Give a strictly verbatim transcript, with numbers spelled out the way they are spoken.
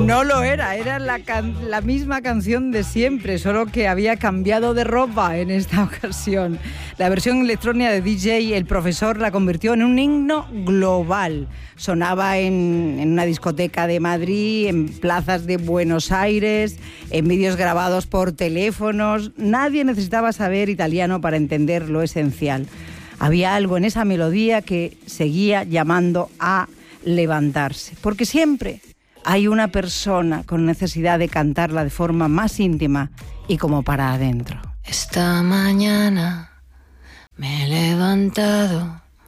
No lo era, era la, can- la misma canción de siempre, solo que había cambiado de ropa en esta ocasión. La versión electrónica de D J El Profesor la convirtió en un himno global. Sonaba en, en una discoteca de Madrid, en plazas de Buenos Aires, en vídeos grabados por teléfonos. Nadie necesitaba saber italiano para entender lo esencial. Había algo en esa melodía que seguía llamando a levantarse, porque siempre hay una persona con necesidad de cantarla de forma más íntima y como para adentro. Esta mañana me he levantado